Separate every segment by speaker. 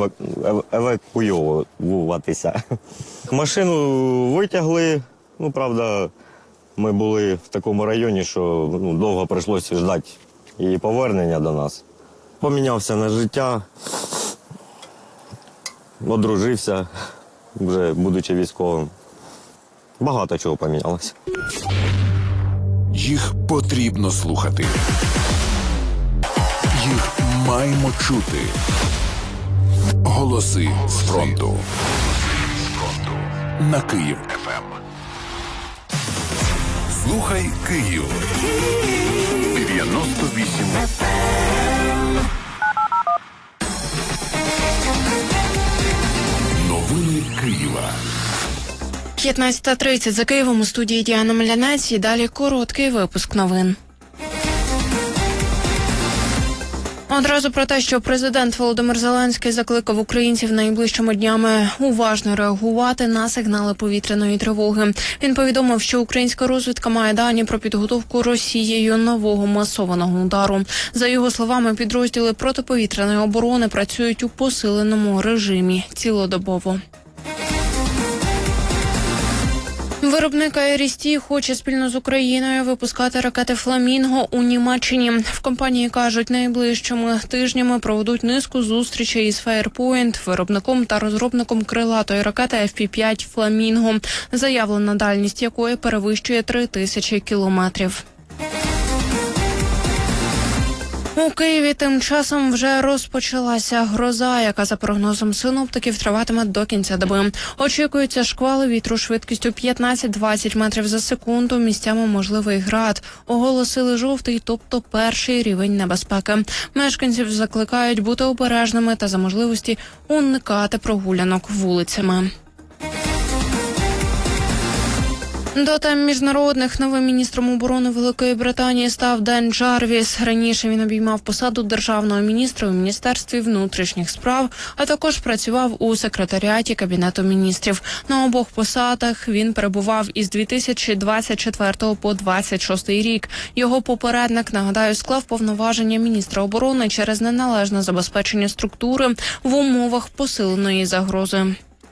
Speaker 1: евакуюватися. Машину витягли, правда, ми були в такому районі, що довго прийшлося чекати її повернення до нас. Помінявся на життя, одружився, вже будучи військовим. Багато чого помінялося.
Speaker 2: Їх потрібно слухати. Їх маємо чути. Голоси з фронту. На Київ ФМ. Слухай Київ. 98 ФМ. Новини Києва.
Speaker 3: 15:30 за Києвом, у студії Діана Млянець. І далі короткий випуск новин. Одразу про те, що президент Володимир Зеленський закликав українців найближчими днями уважно реагувати на сигнали повітряної тривоги. Він повідомив, що українська розвідка має дані про підготовку Росією нового масованого удару. За його словами, підрозділи протиповітряної оборони працюють у посиленому режимі цілодобово. Виробник «Айрісті» хоче спільно з Україною випускати ракети «Фламінго» у Німеччині. В компанії кажуть, найближчими тижнями проведуть низку зустрічей із Fairpoint, виробником та розробником крилатої ракети FP-5 «Фламінго», заявлена дальність якої перевищує 3000 кілометрів. У Києві тим часом вже розпочалася гроза, яка, за прогнозом синоптиків, триватиме до кінця доби. Очікуються шквали вітру швидкістю 15-20 метрів за секунду, місцями можливий град. Оголосили жовтий, тобто перший рівень небезпеки. Мешканців закликають бути обережними та за можливості уникати прогулянок вулицями. До тем міжнародних новим міністром оборони Великої Британії став Ден Джарвіс. Раніше він обіймав посаду державного міністра у Міністерстві внутрішніх справ, а також працював у секретаріаті Кабінету міністрів. На обох посадах він перебував із 2024 по 2026 рік. Його попередник, нагадаю, склав повноваження міністра оборони через неналежне забезпечення структури в умовах посиленої загрози.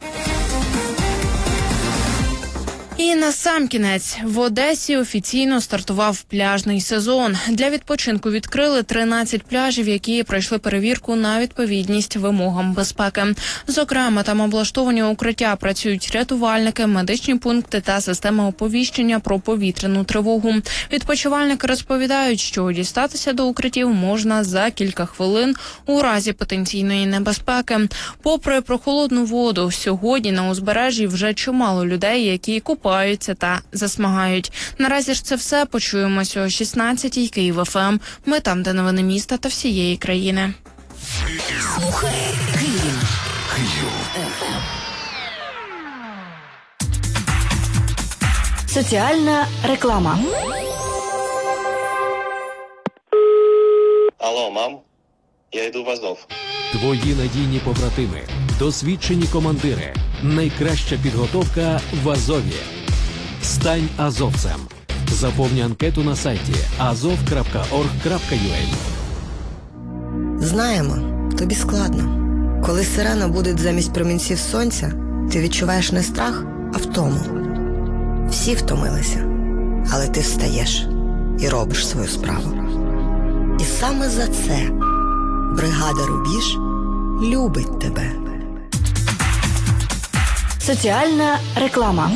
Speaker 3: І насамкінець, в Одесі офіційно стартував пляжний сезон. Для відпочинку відкрили 13 пляжів, які пройшли перевірку на відповідність вимогам безпеки. Зокрема, там облаштовані укриття, працюють рятувальники, медичні пункти та система оповіщення про повітряну тривогу. Відпочивальники розповідають, що дістатися до укриттів можна за кілька хвилин у разі потенційної небезпеки. Попри прохолодну воду, сьогодні на узбережжі вже чимало людей, які купаються та засмагають. Наразі ж це все. Почуємося о 16-й. Київ ФМ. Ми там, де новини міста та всієї країни.
Speaker 2: Слухай Київ. Київ.
Speaker 4: Соціальна реклама.
Speaker 5: Алло, мам, я йду в Азов.
Speaker 6: Твої надійні побратими, досвідчені командири, найкраща підготовка в Азові. Стань азовцем. Заповни анкету на сайті azov.org.ua.
Speaker 7: Знаємо, тобі складно. Коли сирена буде замість промінців сонця, ти відчуваєш не страх, а втому. Всі втомилися, але ти встаєш і робиш свою справу. І саме за це бригада «Рубіж» любить тебе.
Speaker 4: Соціальна реклама.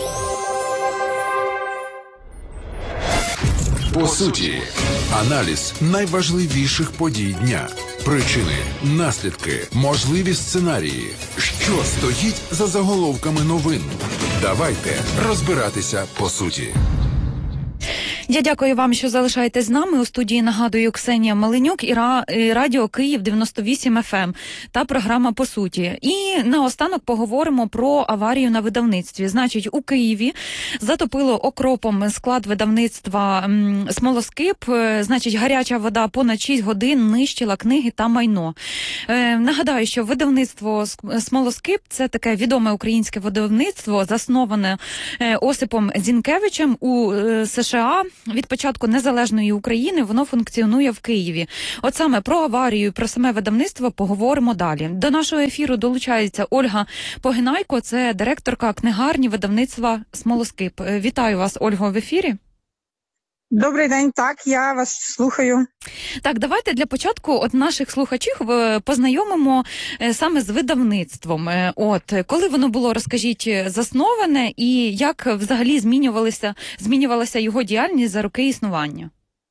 Speaker 2: По суті, аналіз найважливіших подій дня. Причини, наслідки, можливі сценарії. Що стоїть за заголовками новин? Давайте розбиратися по суті.
Speaker 8: Я дякую вам, що залишаєтесь з нами. У студії, нагадую, Ксенія Маленюк і Радіо Київ 98 ФМ та програма «По суті». І наостанок поговоримо про аварію на видавництві. Значить, у Києві затопило окропом склад видавництва «Смолоскип». Значить, гаряча вода понад 6 годин нищила книги та майно. Нагадаю, що видавництво «Смолоскип» – це таке відоме українське видавництво, засноване Осипом Зінкевичем у США. від початку незалежної України воно функціонує в Києві. От саме про аварію, про саме видавництво поговоримо далі. До нашого ефіру долучається Ольга Погинайко, це директорка книгарні видавництва «Смолоскип». Вітаю вас, Ольго, в ефірі.
Speaker 9: Добрий день, так, я вас слухаю.
Speaker 8: Так, давайте для початку от наших слухачів познайомимо саме з видавництвом. От, коли воно було, розкажіть, засноване і як взагалі змінювалася його діяльність за роки існування?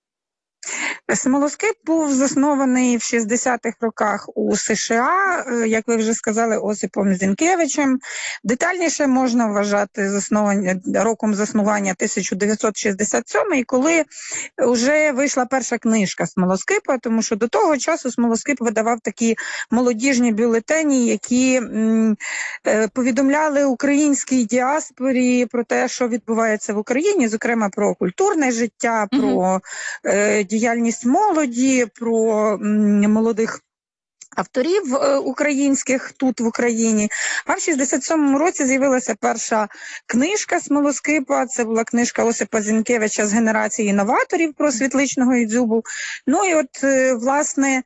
Speaker 9: Смолоскип був заснований в 60-х роках у США, як ви вже сказали, Осипом Зінкевичем. Детальніше можна вважати роком заснування 1967, коли вже вийшла перша книжка Смолоскипа, тому що до того часу Смолоскип видавав такі молодіжні бюлетені, які повідомляли українській діаспорі про те, що відбувається в Україні, зокрема про культурне життя, про діяльність молоді, про молодих авторів українських тут в Україні. А в 67-му році з'явилася перша книжка Смолоскипа. Це була книжка Осипа Зінкевича «З генерації новаторів» про Світличного і Дзюбу. Ну і от, власне,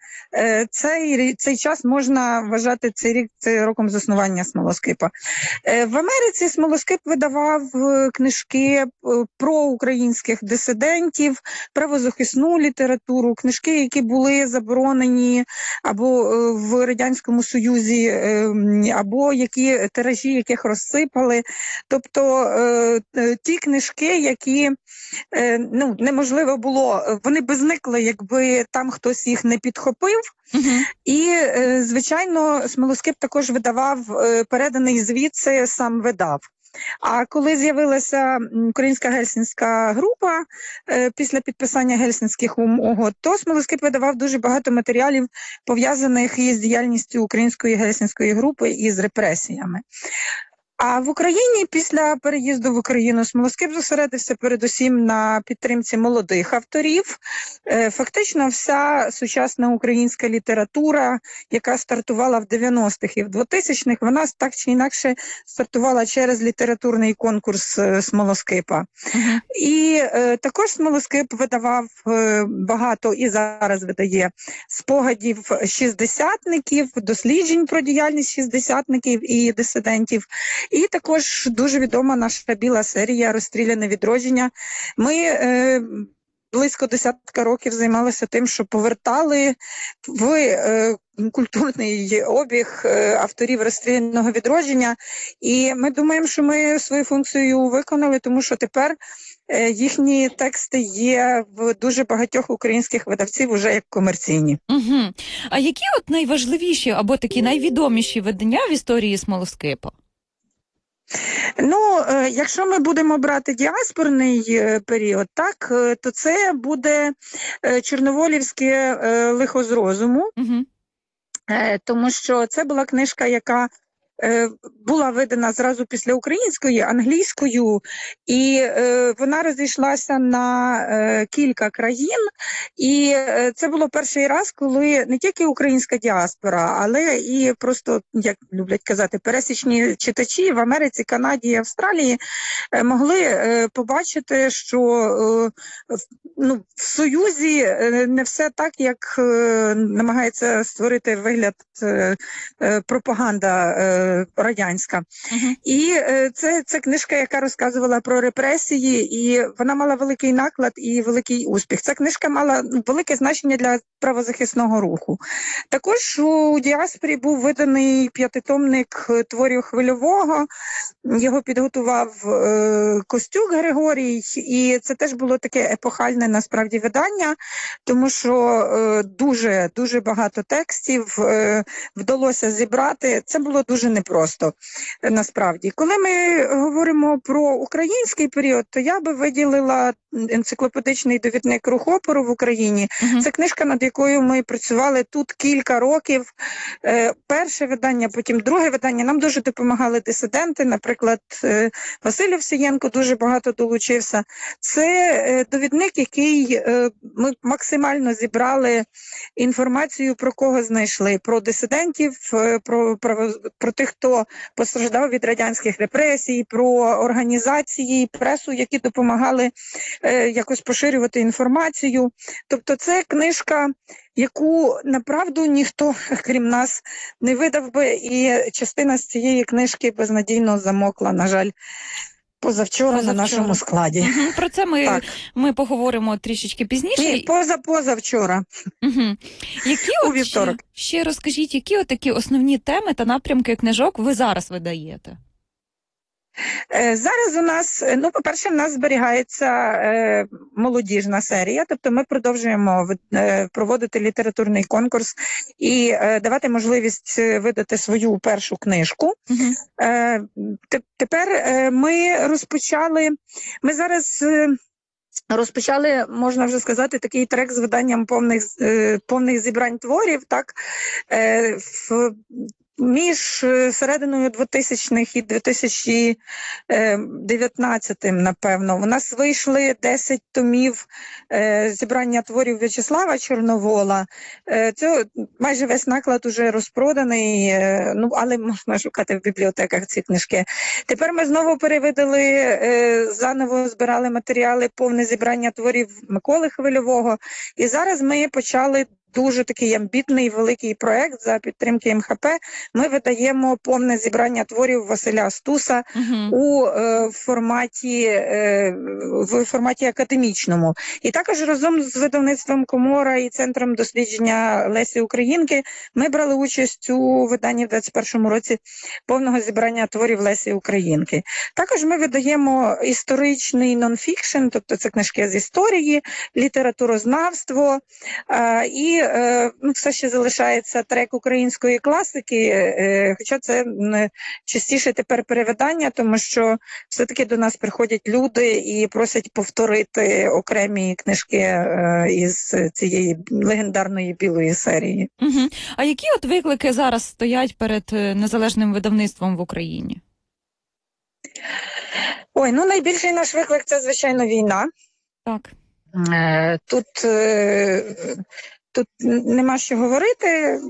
Speaker 9: цей час можна вважати цей рік роком заснування Смолоскипа. В Америці Смолоскип видавав книжки про українських дисидентів, правозахисну літературу, книжки, які були заборонені або в Радянському Союзі, або тиражі яких розсипали. Тобто ті книжки, які неможливо було, вони би зникли, якби там хтось їх не підхопив. І, звичайно, Смолоскип також видавав переданий звідси, сам видав. А коли з'явилася Українська Гельсінська група після підписання Гельсінських угод, то Смолоскип видавав дуже багато матеріалів, пов'язаних із діяльністю Української Гельсінської групи і з репресіями. А в Україні після переїзду в Україну Смолоскип зосередився передусім на підтримці молодих авторів. Фактично вся сучасна українська література, яка стартувала в 90-х і в 2000-х, вона так чи інакше стартувала через літературний конкурс Смолоскипа. І також Смолоскип видавав багато і зараз видає спогадів шістдесятників, досліджень про діяльність шістдесятників і дисидентів. І також дуже відома наша біла серія «Розстріляне відродження». Ми близько 10 років займалися тим, що повертали в культурний обіг авторів «Розстріляного відродження». І ми думаємо, що ми свою функцію виконали, тому що тепер їхні тексти є в дуже багатьох українських видавців уже як комерційні.
Speaker 8: А які от найважливіші або такі найвідоміші видання в історії Смолоскипа?
Speaker 9: Ну, якщо ми будемо брати діаспорний період, так, то це буде Чорноволівське «Лихо з розуму», тому що це була книжка, яка була видана зразу після української, англійською, і вона розійшлася на кілька країн. І це було перший раз, коли не тільки українська діаспора, але і просто, як люблять казати, пересічні читачі в Америці, Канаді і Австралії могли побачити, що в Союзі не все так, як намагається створити вигляд пропаганда радянська. І це книжка, яка розказувала про репресії, і вона мала великий наклад і великий успіх. Ця книжка мала велике значення для правозахисного руху. Також у діаспорі був виданий 5-томник творів Хвильового, його підготував Костюк Григорій, і це теж було таке епохальне насправді видання, тому що дуже багато текстів вдалося зібрати. Це було дуже непросто, насправді. Коли ми говоримо про український період, то я би виділила енциклопедичний довідник «Рух опору в Україні». Це книжка, над якою ми працювали тут кілька років. Перше видання, потім друге видання. Нам дуже допомагали дисиденти, наприклад, Василь Овсієнко дуже багато долучився. Це довідник, який ми максимально зібрали інформацію, про кого знайшли, про дисидентів, про тих, хто постраждав від радянських репресій, про організації, пресу, які допомагали якось поширювати інформацію. Тобто це книжка, яку, направду, ніхто, крім нас, не видав би, і частина з цієї книжки безнадійно замокла, на жаль, позавчора на нашому складі.
Speaker 8: Про це ми поговоримо трішечки пізніше.
Speaker 9: Ні, позавчора.
Speaker 8: Які
Speaker 9: у вівторок.
Speaker 8: Ще розкажіть, які такі основні теми та напрямки книжок ви зараз видаєте?
Speaker 9: Зараз у нас, по-перше, в нас зберігається молодіжна серія, тобто ми продовжуємо проводити літературний конкурс і давати можливість видати свою першу книжку. Тепер ми зараз розпочали, можна вже сказати, такий трек з виданням повних зібрань творів, так, між серединою 2000-х і 2019-м, напевно. У нас вийшли 10 томів зібрання творів В'ячеслава Чорновола. Це майже весь наклад уже розпроданий, але можна шукати в бібліотеках ці книжки. Тепер ми знову перевидали, заново збирали матеріали повне зібрання творів Миколи Хвильового. І зараз ми почали дуже такий амбітний великий проект за підтримки МХП. Ми видаємо повне зібрання творів Василя Стуса у форматі академічному. І також разом з видавництвом Комора і Центром дослідження Лесі Українки ми брали участь у виданні в 2021 році повного зібрання творів Лесі Українки. Також ми видаємо історичний нонфікшн, тобто це книжки з історії, літературознавство, і все ще залишається трек української класики, хоча це частіше тепер перевидання, тому що все-таки до нас приходять люди і просять повторити окремі книжки із цієї легендарної білої серії.
Speaker 8: А які виклики зараз стоять перед незалежним видавництвом в Україні?
Speaker 9: Найбільший наш виклик – це, звичайно, війна.
Speaker 8: Так.
Speaker 9: Тут нема що говорити.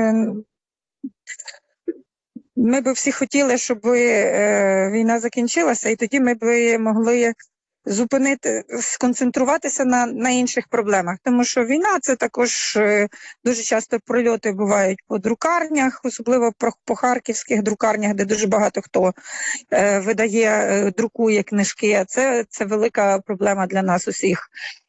Speaker 9: Ми б всі хотіли, щоб війна закінчилася, і тоді ми б могли сконцентруватися на інших проблемах. Тому що війна – це також дуже часто прильоти бувають по друкарнях, особливо по харківських друкарнях, де дуже багато хто друкує книжки. Це велика проблема для нас усіх.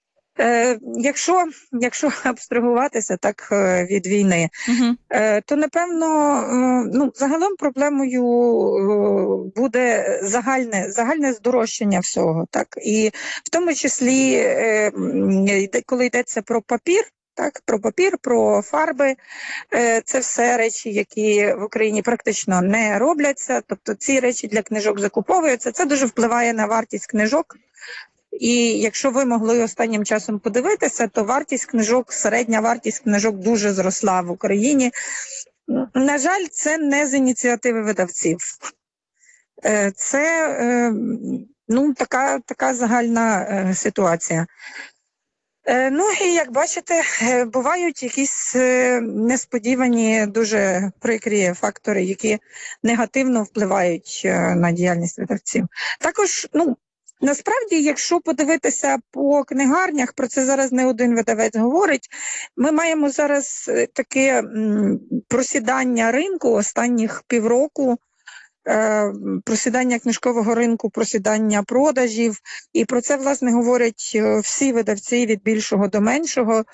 Speaker 9: Якщо абстрагуватися так від війни, то, напевно, загалом проблемою буде загальне здорожчання всього. Так? І в тому числі, коли йдеться про папір, про фарби, це все речі, які в Україні практично не робляться, тобто ці речі для книжок закуповуються, це дуже впливає на вартість книжок. І якщо ви могли останнім часом подивитися, то середня вартість книжок дуже зросла в Україні. На жаль, це не з ініціативи видавців. Це така загальна ситуація. І як бачите, бувають якісь несподівані, дуже прикрі фактори, які негативно впливають на діяльність видавців. Також, насправді, якщо подивитися по книгарнях, про це зараз не один видавець говорить, ми маємо зараз таке просідання ринку останніх півроку, просідання книжкового ринку, просідання продажів, і про це, власне, говорять всі видавці від більшого до меншого.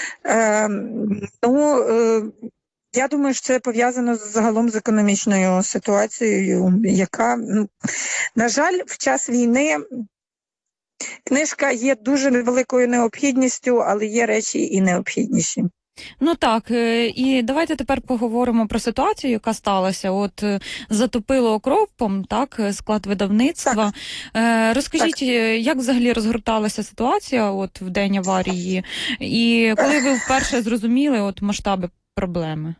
Speaker 9: Я думаю, що це пов'язано загалом з економічною ситуацією, яка, на жаль, в час війни книжка є дуже великою необхідністю, але є речі і необхідніші.
Speaker 8: Так, і давайте тепер поговоримо про ситуацію, яка сталася. Затопило окропом, склад видавництва. Розкажіть, як взагалі розгорталася ситуація в день аварії, і коли ви вперше зрозуміли масштаби проблеми?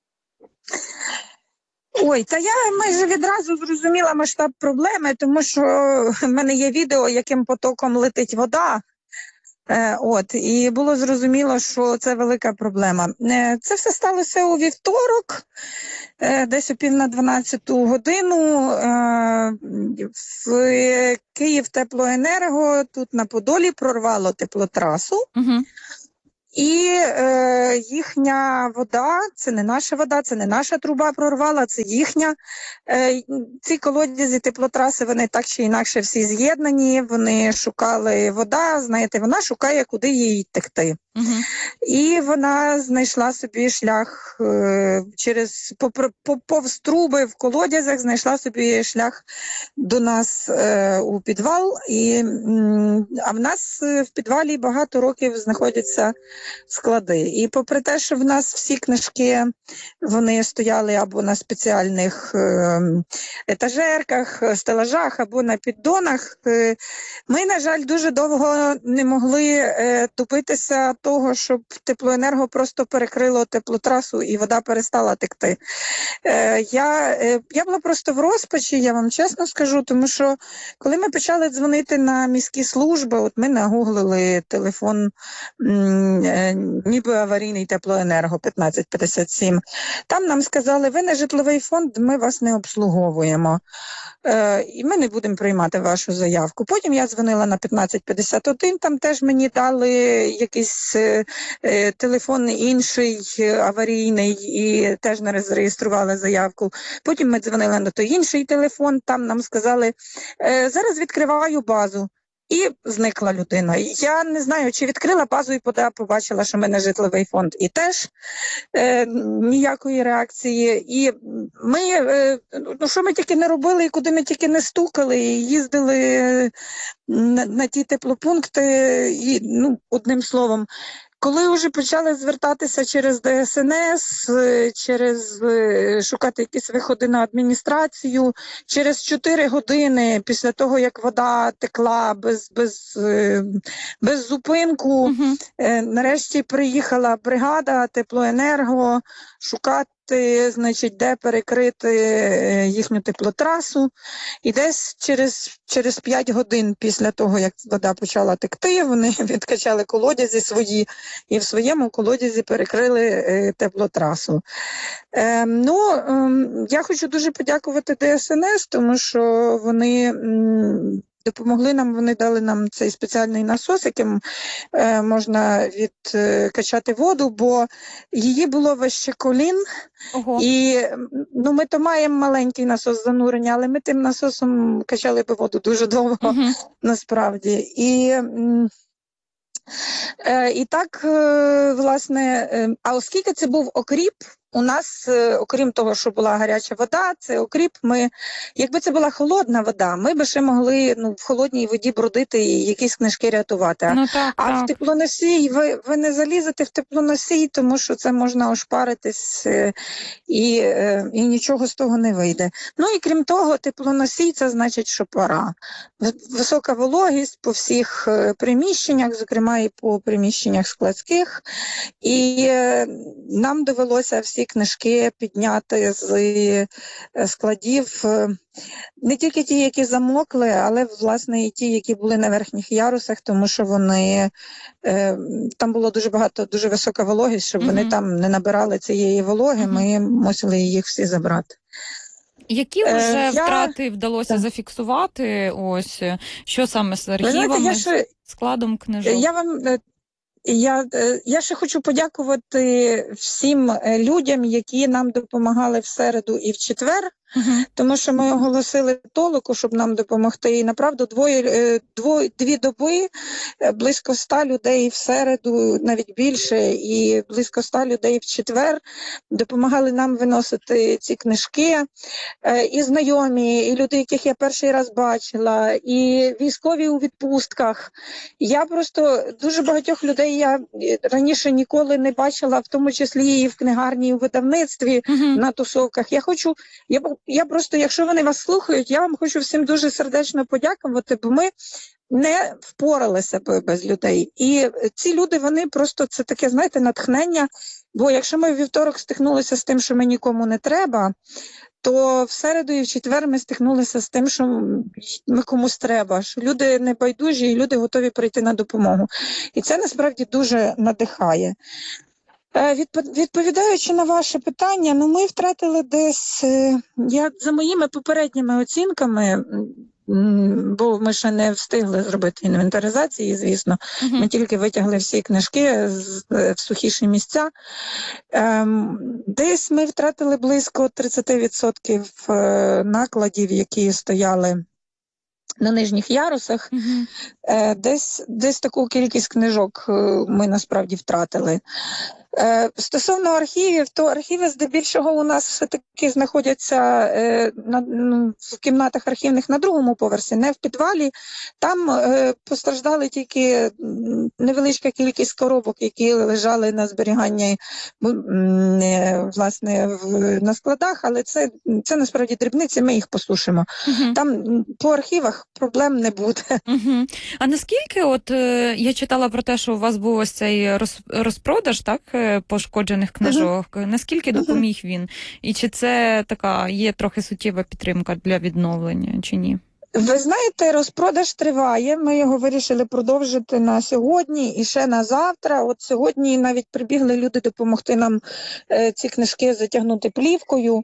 Speaker 9: Я майже відразу зрозуміла масштаб проблеми, тому що в мене є відео, яким потоком летить вода. І було зрозуміло, що це велика проблема. Це все сталося у вівторок, десь о 11:50 годину. В Київтеплоенерго тут на Подолі прорвало теплотрасу. І їхня вода, це не наша вода, це не наша труба прорвала, це їхня. Ці колодязі теплотраси, вони так чи інакше всі з'єднані, вони шукали вода, знаєте, вона шукає, куди їй текти. І вона знайшла собі шлях повз труби в колодязях, знайшла собі шлях до нас у підвал. А в нас в підвалі багато років знаходяться склади. І попри те, що в нас всі книжки, вони стояли або на спеціальних етажерках, стелажах, або на піддонах, ми, на жаль, дуже довго не могли добитися того, щоб теплоенерго просто перекрило теплотрасу і вода перестала текти. Я була просто в розпачі, я вам чесно скажу, тому що коли ми почали дзвонити на міські служби, от ми нагуглили телефон ніби аварійний теплоенерго 1557, там нам сказали, ви не житловий фонд, ми вас не обслуговуємо. І ми не будемо приймати вашу заявку. Потім я дзвонила на 1551, там теж мені дали якийсь телефон інший, аварійний, і теж не зареєстрували заявку. Потім ми дзвонили на той інший телефон, там нам сказали, зараз відкриваю базу. І зникла людина. Я не знаю, чи відкрила базу і побачила, що ми не житловий фонд. І теж ніякої реакції. І ми, що ми тільки не робили, і куди ми тільки не стукали, і їздили на ті теплопункти, і, одним словом, коли вже почали звертатися через ДСНС, шукати якісь виходи на адміністрацію, через 4 години після того, як вода текла без зупинку, нарешті приїхала бригада теплоенерго шукати, де перекрити їхню теплотрасу. І десь через 5 годин після того, як вода почала текти, вони відкачали колодязі свої і в своєму колодязі перекрили теплотрасу. Я хочу дуже подякувати ДСНС, тому що вони допомогли нам, вони дали нам цей спеціальний насос, яким можна відкачати воду, бо її було вище колін.
Speaker 8: Ого.
Speaker 9: І ми то маємо маленький насос занурення, але ми тим насосом качали би воду дуже довго, насправді. І так, власне, а оскільки це був окріп, у нас, окрім того, що була гаряча вода, це окріп, якби це була холодна вода, ми би ще могли в холодній воді бродити і якісь книжки рятувати. В теплоносій, ви не залізете в теплоносій, тому що це можна ошпаритись і нічого з того не вийде. І крім того, теплоносій – це значить, що пора. Висока вологість по всіх приміщеннях, зокрема і по приміщеннях складських, і нам довелося всі книжки підняти з складів, не тільки ті, які замокли, але, власне, і ті, які були на верхніх ярусах, тому що там було дуже висока вологість, щоб вони там не набирали цієї вологи, ми мусили їх всі забрати.
Speaker 8: Які вже втрати вдалося зафіксувати? Ось, що саме з архівами, складом книжок?
Speaker 9: Я ще хочу подякувати всім людям, які нам допомагали в середу і в четвер, тому що ми оголосили толоку, щоб нам допомогти. І, направду, 2 доби, близько 100 людей в середу, навіть більше, і близько 100 людей в четвер допомагали нам виносити ці книжки. І знайомі, і люди, яких я перший раз бачила, і військові у відпустках. Я просто дуже багатьох людей я раніше ніколи не бачила, в тому числі і в книгарні, і у видавництві, на тусовках. Я просто, якщо вони вас слухають, я вам хочу всім дуже сердечно подякувати, бо ми не впоралися без людей. І ці люди, вони просто, це таке, знаєте, натхнення, бо якщо ми в вівторок стикнулися з тим, що ми нікому не треба, то в середу і в четвер ми стикнулися з тим, що ми комусь треба, що люди не байдужі і люди готові прийти на допомогу. І це насправді дуже надихає. Відповідаючи на ваше питання, ну ми втратили десь, за моїми попередніми оцінками, бо ми ще не встигли зробити інвентаризації, звісно, ми тільки витягли всі книжки в сухіші місця. Десь ми втратили близько 30% накладів, які стояли на нижніх ярусах. Десь таку кількість книжок ми насправді втратили. Стосовно архівів, то архіви здебільшого у нас все-таки знаходяться в кімнатах архівних на другому поверсі, не в підвалі. Там постраждали тільки невеличка кількість коробок, які лежали на зберіганні власне на складах, але це насправді дрібниці, ми їх посушимо. Там по архівах проблем не буде.
Speaker 8: А наскільки, от я читала про те, що у вас був ось цей розпродаж, так, пошкоджених книжок, наскільки допоміг він? І чи це така є трохи суттєва підтримка для відновлення, чи ні?
Speaker 9: Ви знаєте, розпродаж триває, ми його вирішили продовжити на сьогодні і ще на завтра. От сьогодні навіть прибігли люди допомогти нам ці книжки затягнути плівкою.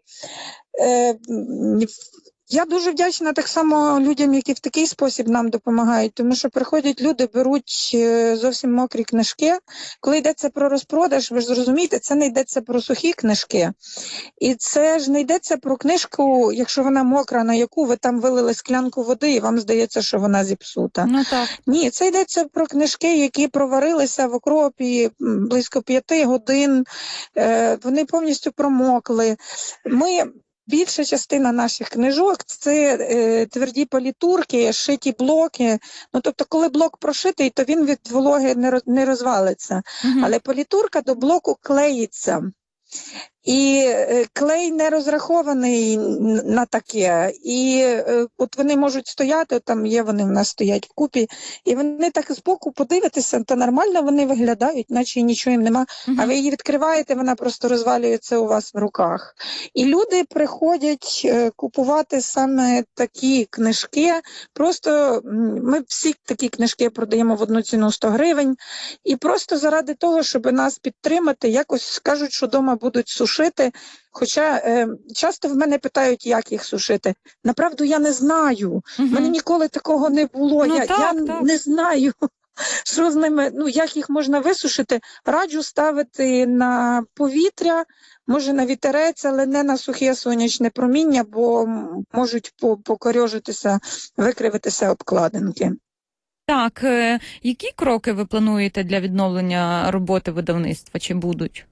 Speaker 9: Я дуже вдячна так само людям, які в такий спосіб нам допомагають, тому що приходять люди, беруть зовсім мокрі книжки. Коли йдеться про розпродаж, ви ж зрозумієте, це не йдеться про сухі книжки. І це ж не йдеться про книжку, якщо вона мокра, на яку ви там вилили склянку води і вам здається, що вона зіпсута.
Speaker 8: Ну, так.
Speaker 9: Ні, це йдеться про книжки, які проварилися в окропі близько 5 годин, вони повністю промокли. Більша частина наших книжок – це тверді політурки, шиті блоки. Ну, тобто, коли блок прошитий, то він від вологи не розвалиться. Але політурка до блоку клеїться. І клей не розрахований на таке. І от вони можуть стояти, от там є, вони в нас стоять вкупі, і вони так збоку подивитися, то нормально вони виглядають, наче нічого їм нема. А ви її відкриваєте, вона просто розвалюється у вас в руках. І люди приходять купувати саме такі книжки. Просто ми всі такі книжки продаємо в одну ціну 100 гривень. І просто заради того, щоб нас підтримати, якось кажуть, що вдома будуть сушити. Хоча часто в мене питають, як їх сушити. Направду, я не знаю. В мене ніколи такого не було.
Speaker 8: Ну,
Speaker 9: я не знаю, що з ними, як їх можна висушити. Раджу ставити на повітря, може на вітерець, але не на сухе сонячне проміння, бо можуть покорьожитися, викривитися обкладинки.
Speaker 8: Так, які кроки ви плануєте для відновлення роботи видавництва, чи будуть?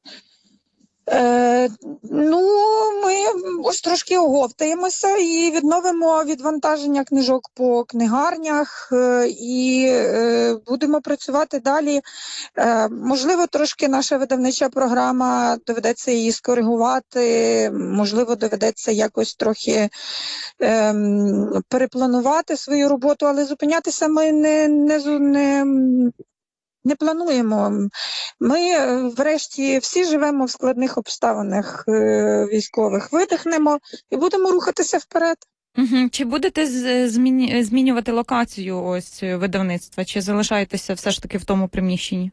Speaker 9: Ми ось трошки оговтаємося і відновимо відвантаження книжок по книгарнях і будемо працювати далі. Можливо, трошки наша видавнича програма, доведеться її скоригувати, можливо, доведеться якось трохи перепланувати свою роботу, але зупинятися ми не плануємо. Ми, врешті, всі живемо в складних обставинах військових. Видихнемо і будемо рухатися вперед.
Speaker 8: Чи будете змінювати локацію ось видавництва, чи залишаєтеся все ж таки в тому приміщенні?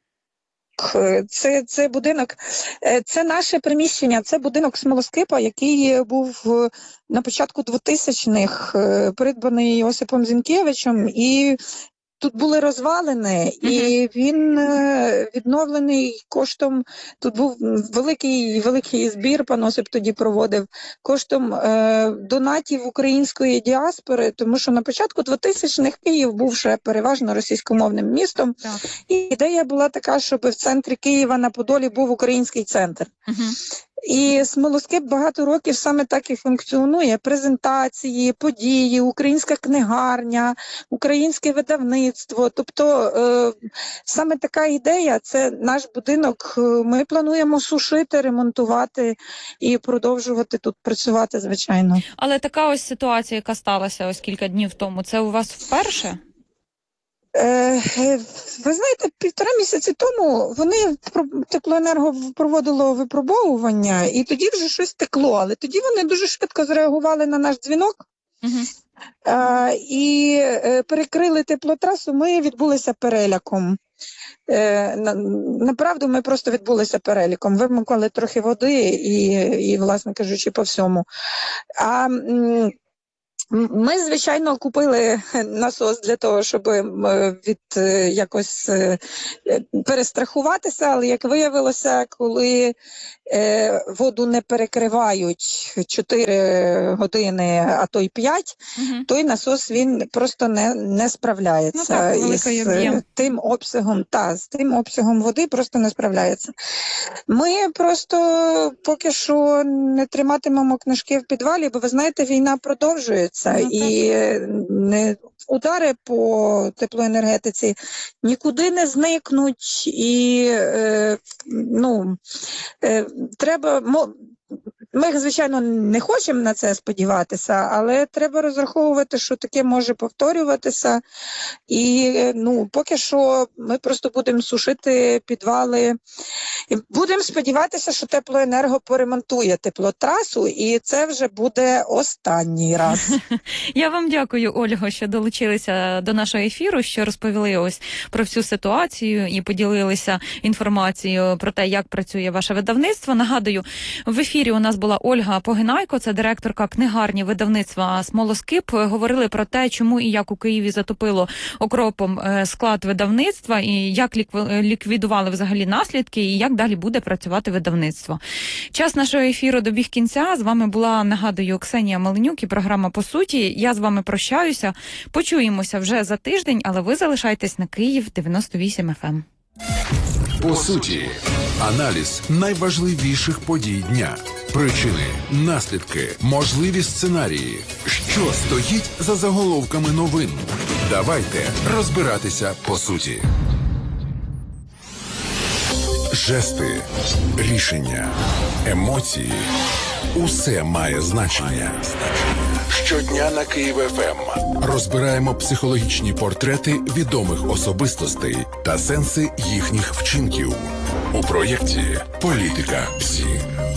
Speaker 9: Це будинок, це наше приміщення, це будинок смолоскипа, який був на початку 2000-х придбаний Осипом Зінкевичем, і тут були розвалини, і він відновлений коштом, тут був великий збір, пан Осип тоді проводив, коштом донатів української діаспори, тому що на початку 2000-х Київ був ще переважно російськомовним містом, і ідея була така, щоб в центрі Києва на Подолі був український центр. І смолоскип багато років саме так і функціонує. Презентації, події, українська книгарня, українське видавництво. Тобто саме така ідея, це наш будинок. Ми плануємо сушити, ремонтувати і продовжувати тут працювати, звичайно.
Speaker 8: Але така ось ситуація, яка сталася ось кілька днів тому, це у вас вперше?
Speaker 9: Ви знаєте, 1,5 місяці тому теплоенерго проводило випробовування, і тоді вже щось текло, але тоді вони дуже швидко зреагували на наш дзвінок. І перекрили теплотрасу, ми відбулися переляком. Направду, ми просто відбулися переліком. Вимкнули трохи води і, власне кажучи, по всьому. Ми, звичайно, купили насос для того, щоб якось перестрахуватися, але, як виявилося, коли воду не перекривають 4 години, а то й 5, той насос, він просто не справляється із тим обсягом. З тим обсягом води просто не справляється. Ми просто поки що не триматимемо книжки в підвалі, бо, ви знаєте, війна продовжується. І удари по теплоенергетиці нікуди не зникнуть, і треба. Ми, звичайно, не хочемо на це сподіватися, але треба розраховувати, що таке може повторюватися. І поки що ми просто будемо сушити підвали. І будемо сподіватися, що теплоенерго поремонтує теплотрасу, і це вже буде останній раз.
Speaker 8: Я вам дякую, Ольго, що долучилися до нашого ефіру, що розповіли ось про всю ситуацію і поділилися інформацією про те, як працює ваше видавництво. Нагадую, в ефірі у нас була Ольга Погинайко, це директорка книгарні видавництва «Смолоскип». Говорили про те, чому і як у Києві затопило окропом склад видавництва, і як ліквідували взагалі наслідки, і як далі буде працювати видавництво. Час нашого ефіру добіг кінця. З вами була, нагадую, Ксенія Меленюк і програма «По суті». Я з вами прощаюся. Почуємося вже за тиждень, але ви залишайтесь на Київ 98 FM.
Speaker 2: По суті, аналіз найважливіших подій дня. Причини, наслідки, можливі сценарії. Що стоїть за заголовками новин? Давайте розбиратися по суті. Жести, рішення, емоції – усе має значення. Щодня на Київ ФМ розбираємо психологічні портрети відомих особистостей та сенси їхніх вчинків. У проєкті «Політика ПСІ».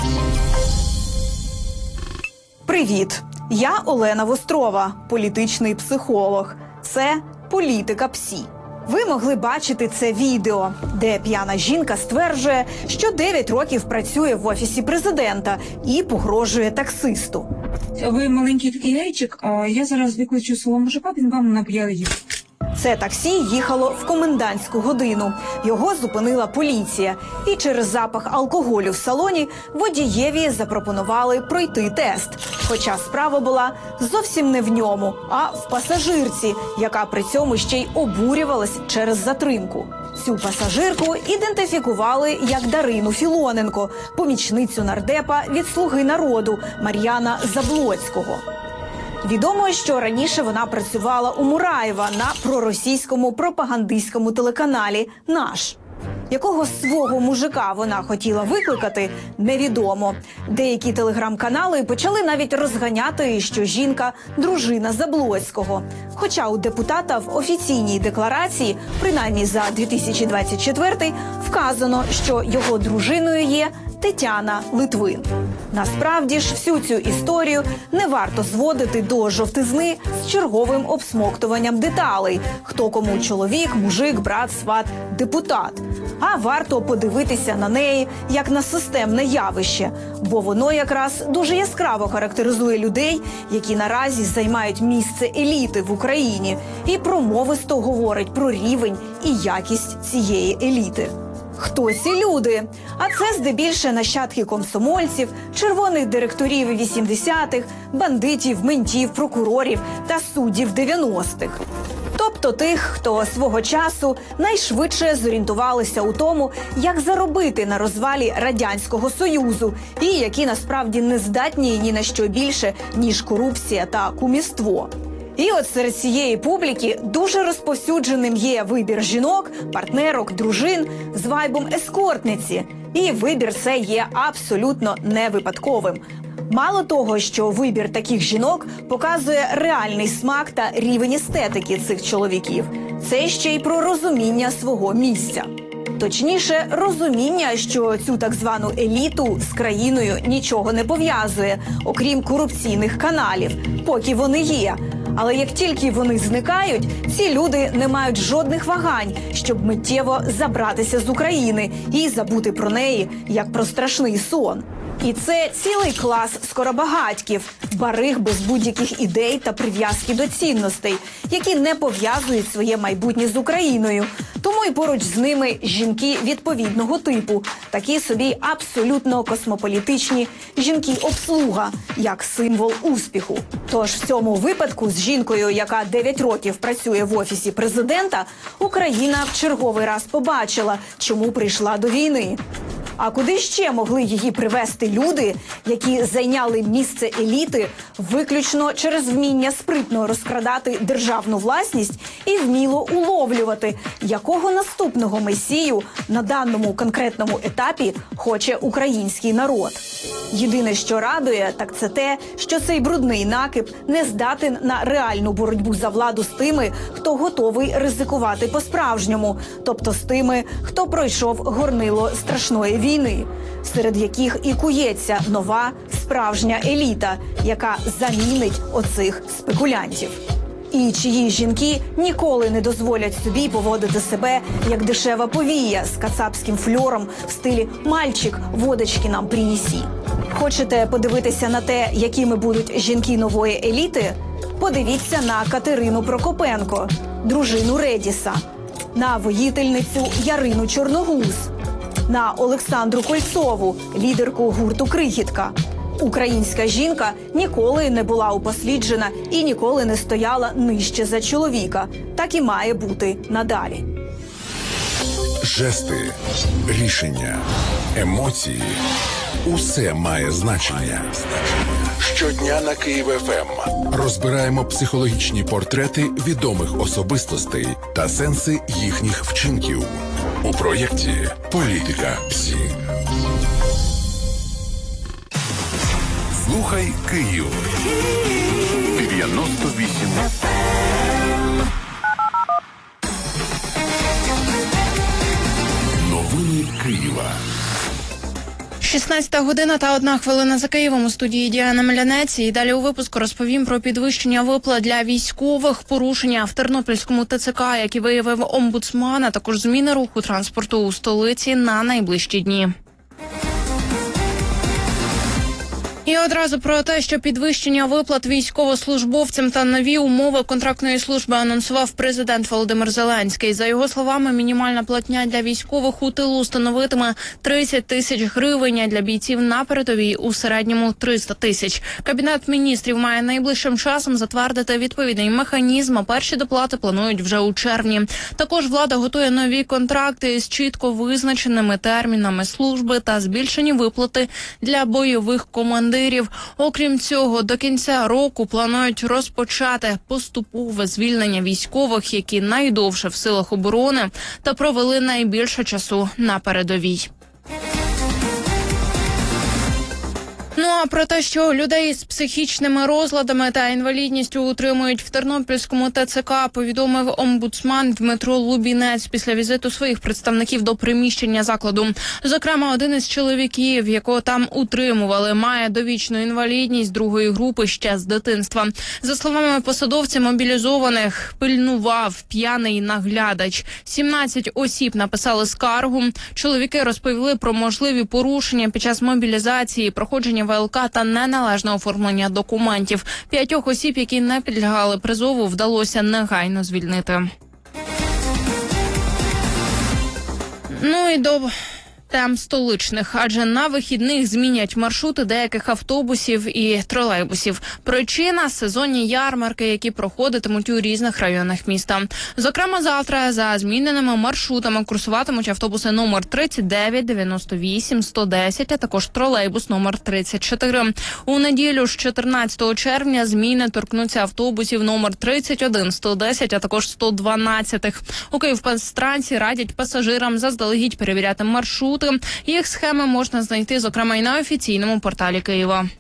Speaker 10: Привіт! Я Олена Вострова, політичний психолог. Це «Політика ПСІ». Ви могли бачити це відео, де п'яна жінка стверджує, що 9 років працює в Офісі Президента і погрожує таксисту.
Speaker 11: Ви маленький такий яйчик, а я зараз викличу свого мужика, він вам наб'є їх.
Speaker 10: Це таксі їхало в комендантську годину. Його зупинила поліція. І через запах алкоголю в салоні водієві запропонували пройти тест. Хоча справа була зовсім не в ньому, а в пасажирці, яка при цьому ще й обурювалась через затримку. Цю пасажирку ідентифікували як Дарину Філоненко, помічницю нардепа від «Слуги народу» Мар'яна Заблоцького. Відомо, що раніше вона працювала у Мураєва на проросійському пропагандистському телеканалі «Наш». Якого свого мужика вона хотіла викликати, невідомо. Деякі телеграм-канали почали навіть розганяти, що жінка – дружина Заблоцького. Хоча у депутата в офіційній декларації, принаймні за 2024, вказано, що його дружиною є Тетяна Литвин. Насправді ж всю цю історію не варто зводити до жовтизни з черговим обсмоктуванням деталей. Хто кому чоловік, мужик, брат, сват, депутат. А варто подивитися на неї як на системне явище, бо воно якраз дуже яскраво характеризує людей, які наразі займають місце еліти в Україні, і промовисто говорить про рівень і якість цієї еліти. Хто ці люди? А це здебільше нащадки комсомольців, червоних директорів 80-х, бандитів, ментів, прокурорів та суддів 90-х. Тобто тих, хто свого часу найшвидше зорієнтувалися у тому, як заробити на розвалі Радянського Союзу, і які насправді не здатні ні на що більше, ніж корупція та кумівство. І от серед цієї публіки дуже розповсюдженим є вибір жінок, партнерок, дружин з вайбом ескортниці. І вибір цей є абсолютно не випадковим. Мало того, що вибір таких жінок показує реальний смак та рівень естетики цих чоловіків. Це ще й про розуміння свого місця. Точніше, розуміння, що цю так звану еліту з країною нічого не пов'язує, окрім корупційних каналів, поки вони є. Але як тільки вони зникають, ці люди не мають жодних вагань, щоб миттєво забратися з України і забути про неї, як про страшний сон. І це цілий клас скоробагатьків, бариг без будь-яких ідей та прив'язки до цінностей, які не пов'язують своє майбутнє з Україною. Тому і поруч з ними жінки відповідного типу, такі собі абсолютно космополітичні жінки-обслуга, як символ успіху. Тож в цьому випадку з жінкою, яка 9 років працює в Офісі президента, Україна в черговий раз побачила, чому прийшла до війни. А куди ще могли її привести люди, які зайняли місце еліти виключно через вміння спритно розкрадати державну власність і вміло уловлювати, якого наступного месію на даному конкретному етапі хоче український народ? Єдине, що радує, так це те, що цей брудний накип не здатен на реальну боротьбу за владу з тими, хто готовий ризикувати по-справжньому, тобто з тими, хто пройшов горнило страшної війни, серед яких і кується нова справжня еліта, яка замінить оцих спекулянтів. І чиї жінки ніколи не дозволять собі поводити себе як дешева повія з кацапським фльором в стилі «мальчик, водочки нам принеси». Хочете подивитися на те, якими будуть жінки нової еліти? Подивіться на Катерину Прокопенко, дружину Редіса, на воїтельницю Ярину Чорногуз, на Олександру Кольцову, лідерку гурту «Крихітка». Українська жінка ніколи не була упосліджена і ніколи не стояла нижче за чоловіка. Так і має бути надалі.
Speaker 2: Жести, рішення, емоції – усе має значення. Щодня на Київ ФМ розбираємо психологічні портрети відомих особистостей та сенси їхніх вчинків у проєкті «Політика ПСІ». Слухай Київ. 98 Новини Києва.
Speaker 3: 16 година та 1 хвилина за Києвом. У студії Діана Мелянець. І далі у випуску розповім про підвищення виплат для військових, порушення в Тернопільському ТЦК, які виявив омбудсман, а також зміни руху транспорту у столиці на найближчі дні. І одразу про те, що підвищення виплат військовослужбовцям та нові умови контрактної служби анонсував президент Володимир Зеленський. За його словами, мінімальна платня для військових у тилу становитиме 30 тисяч гривень, а для бійців на передовій у середньому 300 тисяч. Кабінет міністрів має найближчим часом затвердити відповідний механізм, а перші доплати планують вже у червні. Також влада готує нові контракти з чітко визначеними термінами служби та збільшені виплати для бойових командирів. Окрім цього, до кінця року планують розпочати поступове звільнення військових, які найдовше в силах оборони та провели найбільше часу на передовій. Ну а про те, що людей з психічними розладами та інвалідністю утримують в Тернопільському ТЦК, повідомив омбудсман Дмитро Лубінець після візиту своїх представників до приміщення закладу. Зокрема, один із чоловіків, якого там утримували, має довічну інвалідність 2-ї групи ще з дитинства. За словами посадовця, мобілізованих пильнував п'яний наглядач. 17 осіб написали скаргу. Чоловіки розповіли про можливі порушення під час мобілізації, проходження ВЛК та неналежне оформлення документів. 5 осіб, які не підлягали призову, вдалося негайно звільнити. Ну і до тем столичних, адже на вихідних змінять маршрути деяких автобусів і тролейбусів. Причина – сезонні ярмарки, які проходитимуть у різних районах міста. Зокрема, завтра за зміненими маршрутами курсуватимуть автобуси номер 39, 98, 110, а також тролейбус номер 34. У неділю ж 14 червня зміни торкнуться автобусів номер 31, 110, а також 112. У Київпастрансі радять пасажирам заздалегідь перевіряти маршрут. Їх схеми можна знайти, зокрема, і на офіційному порталі Києва.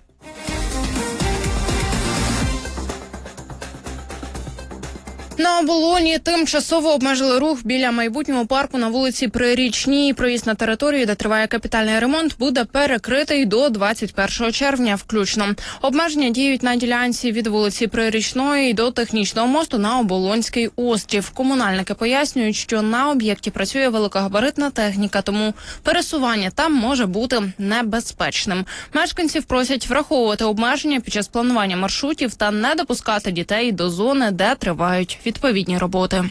Speaker 3: На Оболоні тимчасово обмежили рух біля майбутнього парку на вулиці Прирічній. Проїзд на територію, де триває капітальний ремонт, буде перекритий до 21 червня включно. Обмеження діють на ділянці від вулиці Прирічної до технічного мосту на Оболонський острів. Комунальники пояснюють, що на об'єкті працює великогабаритна техніка, тому пересування там може бути небезпечним. Мешканців просять враховувати обмеження під час планування маршрутів та не допускати дітей до зони, де тривають відповідні роботи.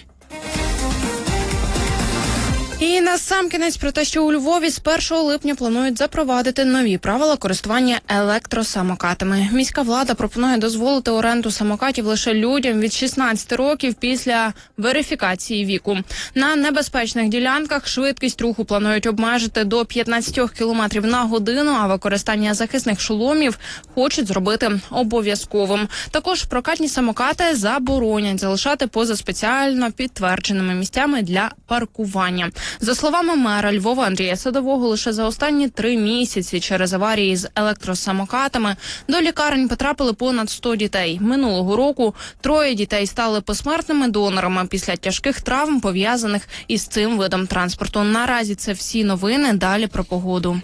Speaker 3: І насамкінець про те, що у Львові з 1 липня планують запровадити нові правила користування електросамокатами. Міська влада пропонує дозволити оренду самокатів лише людям від 16 років після верифікації віку. На небезпечних ділянках швидкість руху планують обмежити до 15 км на годину, а використання захисних шоломів хочуть зробити обов'язковим. Також прокатні самокати заборонять залишати поза спеціально підтвердженими місцями для паркування. За словами мера Львова Андрія Садового, лише за останні 3 місяці через аварії з електросамокатами до лікарень потрапили понад 100 дітей. Минулого року 3 дітей стали посмертними донорами після тяжких травм, пов'язаних із цим видом транспорту. Наразі це всі новини. Далі про погоду.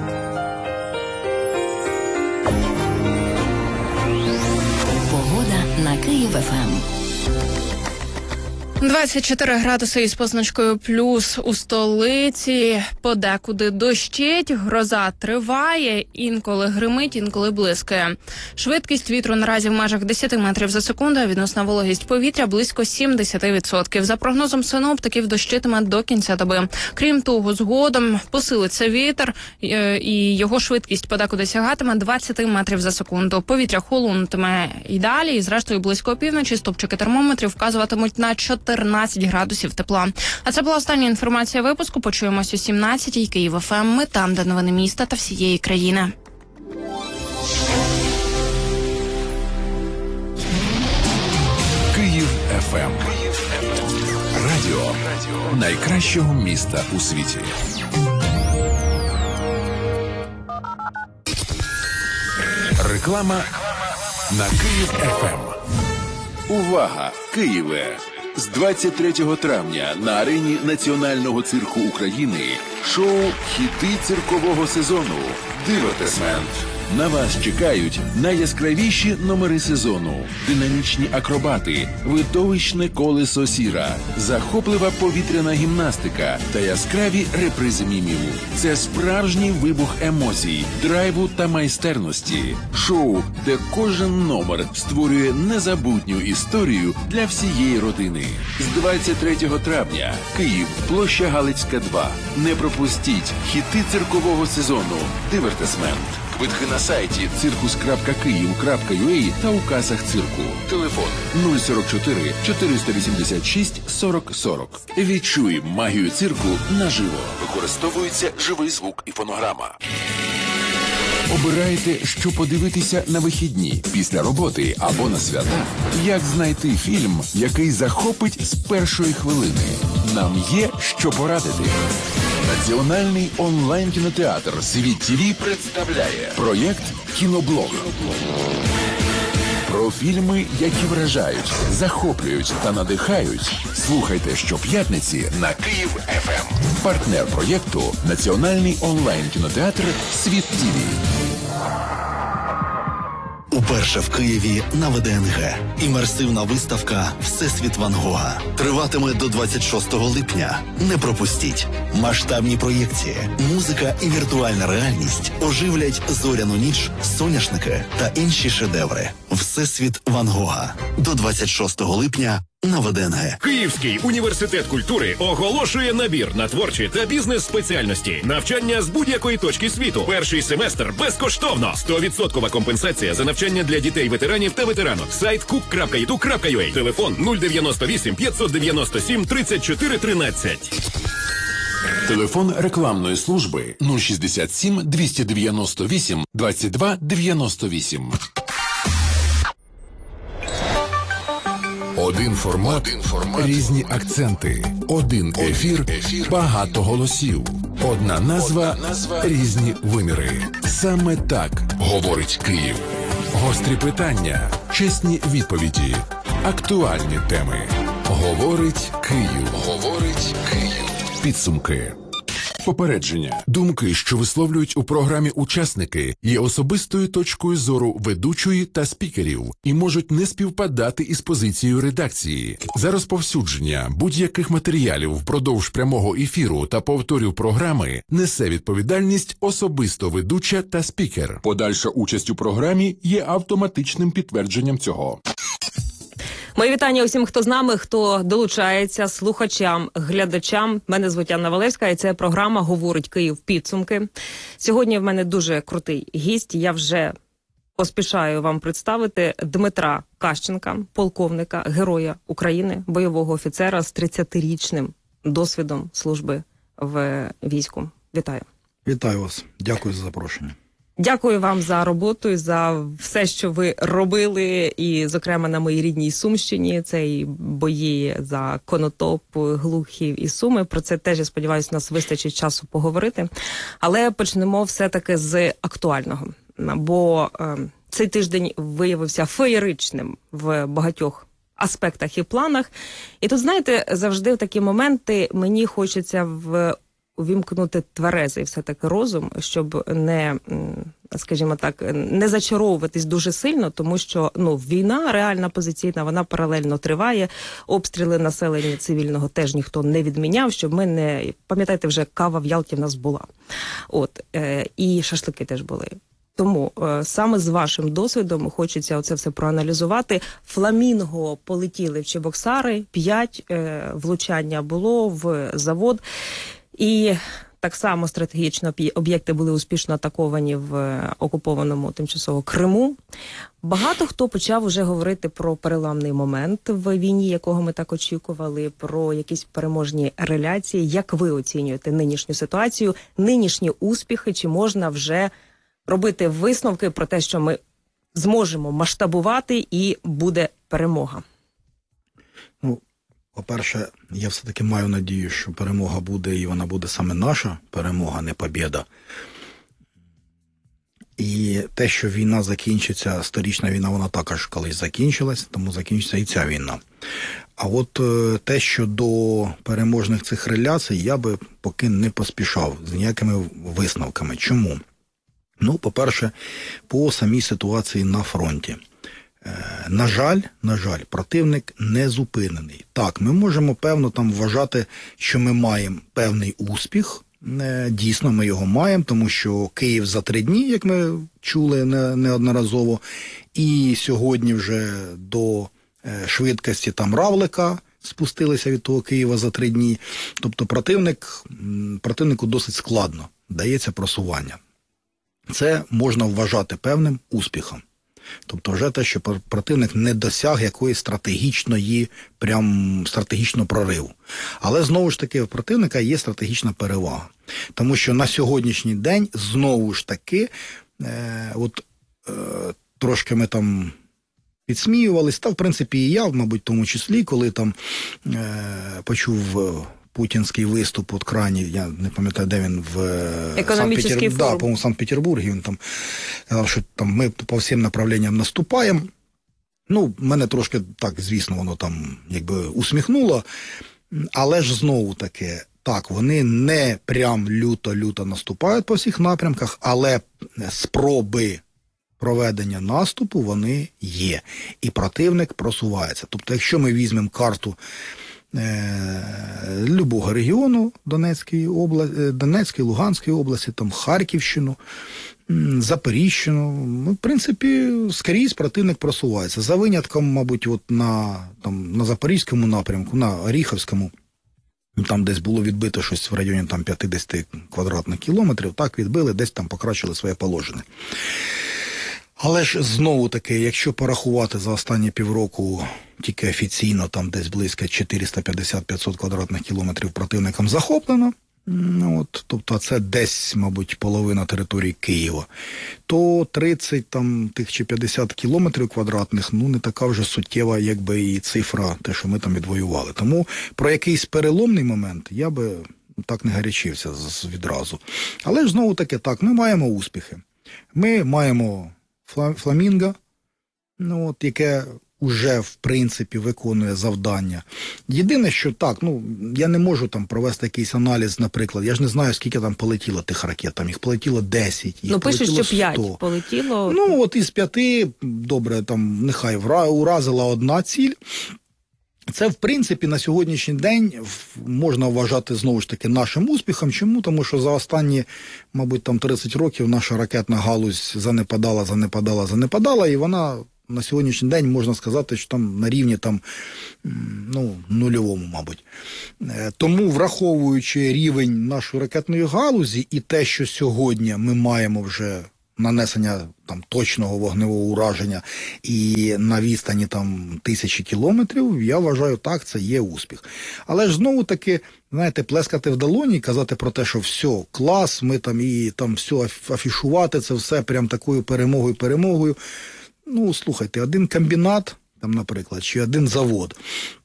Speaker 4: Погода на Київ-ФМ.
Speaker 3: 24 градуси із позначкою плюс у столиці. Подекуди дощить, гроза триває, інколи гримить, інколи блискає. Швидкість вітру наразі в межах 10 метрів за секунду, а відносна вологість повітря близько 70%. За прогнозом синоптиків, дощитиме до кінця доби. Крім того, згодом посилиться вітер, і його швидкість подекуди сягатиме 20 метрів за секунду. Повітря холонутиме і далі, і зрештою близько опівночі стопчики термометрів вказуватимуть на 14 градусів тепла. А це була остання інформація випуску. Почуємось о 17-й. Київ ФМ. Ми там, де новини міста та всієї країни.
Speaker 2: Київ ФМ. Радіо найкращого міста у світі. Реклама на Київ ФМ.
Speaker 12: Увага, Києве! З 23 травня на арені Національного цирку України шоу «Хіти циркового сезону» «Дивертисмент». На вас чекають найяскравіші номери сезону, динамічні акробати, видовищне колесо сіра, захоплива повітряна гімнастика та яскраві репризи мімів. Це справжній вибух емоцій, драйву та майстерності. Шоу, де кожен номер створює незабутню історію для всієї родини. З 23 травня. Київ, площа Галицька, 2. Не пропустіть хіти циркового сезону «Дивертисмент». Квитки на сайті circus.kyiv.ua та у касах цирку. Телефон 044 486 40 40. Відчуй магію цирку наживо. Використовується живий звук і фонограма.
Speaker 2: Обираєте, що подивитися на вихідні, після роботи або на свята? Як знайти фільм, який захопить з першої хвилини? Нам є що порадити. Національний онлайн-кінотеатр «Світ ТВ» представляє проєкт «Кіноблог». Про фільми, які вражають, захоплюють та надихають. Слухайте щоп'ятниці на Київ ФМ. Партнер проєкту – Національний онлайн-кінотеатр «Світ ТВ».
Speaker 13: Уперше в Києві на ВДНГ. Імерсивна виставка «Всесвіт Ван Гога» триватиме до 26 липня. Не пропустіть. Масштабні проєкції, музика і віртуальна реальність оживлять зоряну ніч, соняшники та інші шедеври. «Всесвіт Ван Гога» до 26 липня на ВДНГ.
Speaker 14: Київський університет культури оголошує набір на творчі та бізнес-спеціальності. Навчання з будь-якої точки світу. Перший семестр безкоштовно. 100% компенсація за навчання для дітей-ветеранів та ветеранок. Сайт cook.edu.ua. Телефон 098 597 34 13.
Speaker 2: Телефон рекламної служби 067 298 22 98. Один формат, різні акценти, один ефір, багато голосів, одна назва, різні виміри. Саме так говорить Київ. Гострі питання, чесні відповіді, актуальні теми. Говорить Київ. Говорить Київ. Підсумки. Попередження. Думки, що висловлюють у програмі учасники, є особистою точкою зору ведучої та спікерів і можуть не співпадати із позицією редакції. За розповсюдження будь-яких матеріалів впродовж прямого ефіру та повторів програми несе відповідальність особисто ведуча та спікер. Подальша участь у програмі є автоматичним підтвердженням цього.
Speaker 15: Мої вітання усім, хто з нами, хто долучається, слухачам, глядачам. Мене звуть Анна Валевська, і це програма «Говорить Київ. Підсумки». Сьогодні в мене дуже крутий гість. Я вже поспішаю вам представити Дмитра Кащенка, полковника, героя України, бойового офіцера з 30-річним досвідом служби в війську. Вітаю.
Speaker 16: Вітаю вас. Дякую за запрошення.
Speaker 15: Дякую вам за роботу і за все, що ви робили, і, зокрема, на моїй рідній Сумщині. Це і бої за Конотоп, Глухів і Суми. Про це теж, я сподіваюся, у нас вистачить часу поговорити. Але почнемо все-таки з актуального. Бо цей тиждень виявився феєричним в багатьох аспектах і планах. І тут, знаєте, завжди в такі моменти мені хочеться увімкнути тверезий все-таки розум, щоб не, скажімо так, не зачаровуватись дуже сильно, тому що, війна реальна позиційна, вона паралельно триває, обстріли населення цивільного теж ніхто не відміняв, щоб ми не, пам'ятаєте, вже кава в Ялті в нас була. І шашлики теж були. Тому саме з вашим досвідом хочеться оце все проаналізувати. Фламінго полетіли в Чебоксари, 5 влучання було в завод. І так само стратегічно об'єкти були успішно атаковані в окупованому тимчасово Криму. Багато хто почав уже говорити про переламний момент в війні, якого ми так очікували, про якісь переможні реляції. Як ви оцінюєте нинішню ситуацію, нинішні успіхи, чи можна вже робити висновки про те, що ми зможемо масштабувати і буде перемога?
Speaker 16: По-перше, я все-таки маю надію, що перемога буде, і вона буде саме наша перемога, не побєда. І те, що війна закінчиться, сторічна війна, вона також колись закінчилась, тому закінчиться і ця війна. А от те, що до переможних цих реляцій, я би поки не поспішав з ніякими висновками. Чому? По-перше, по самій ситуації на фронті. На жаль, противник не зупинений. Так, ми можемо, певно, там вважати, що ми маємо певний успіх. Дійсно, ми його маємо, тому що Київ за 3 дні, як ми чули неодноразово, і сьогодні вже до швидкості там равлика спустилися від того Києва за 3 дні. Тобто противнику досить складно дається просування. Це можна вважати певним успіхом. Тобто вже те, що противник не досяг якоїсь стратегічного прориву. Але знову ж таки, у противника є стратегічна перевага. Тому що на сьогоднішній день знову ж таки, трошки ми там підсміювались, та в принципі і я, мабуть, в тому числі, коли там почув путінський виступ от крані, я не пам'ятаю, де він, в
Speaker 15: Економічний форум.
Speaker 16: Да, по-моєму, Санкт-Петербургі, він там сказав, що там ми по всім направленням наступаємо. Мене трошки так, звісно, воно там якби усміхнуло, але ж знову таки, так, вони не прям люто наступають по всіх напрямках, але спроби проведення наступу вони є. І противник просувається. Тобто, якщо ми візьмемо карту любого регіону Донецької, Луганської області, там Харківщину, Запоріжщину, в принципі, скрізь противник просувається. За винятком, мабуть, на Запорізькому напрямку, на Оріховському, там десь було відбито щось в районі 50 квадратних кілометрів, так відбили, десь там покращили своє положення. Але ж знову таки, якщо порахувати за останні півроку тільки офіційно, там десь близько 450-500 квадратних кілометрів противником захоплено, тобто це десь, мабуть, половина території Києва, то 30 там, тих чи 50 кілометрів квадратних, не така вже суттєва, якби і цифра, те, що ми там відвоювали. Тому про якийсь переломний момент я би так не гарячився відразу. Але ж знову таки, так, ми маємо успіхи. Ми маємо Фламінго, яке уже, в принципі, виконує завдання. Єдине, що так, я не можу там провести якийсь аналіз, наприклад, я ж не знаю, скільки там полетіло тих ракет, там їх полетіло 10, їх
Speaker 15: пишуть,
Speaker 16: полетіло
Speaker 15: що 5
Speaker 16: 100.
Speaker 15: полетіло.
Speaker 16: От із 5, добре, там нехай уразила одна ціль. Це, в принципі, на сьогоднішній день можна вважати, знову ж таки, нашим успіхом. Чому? Тому що за останні, мабуть, там 30 років наша ракетна галузь занепадала, і вона на сьогоднішній день, можна сказати, що там на рівні там, нульовому, мабуть. Тому, враховуючи рівень нашої ракетної галузі і те, що сьогодні ми маємо вже нанесення там точного вогневого ураження і на відстані там 1000 кілометрів, я вважаю, так, це є успіх. Але ж знову таки, знаєте, плескати в долоні і казати про те, що все, клас, ми там і там все афішувати, це все прям такою перемогою. Слухайте, один комбінат, там, наприклад, чи один завод,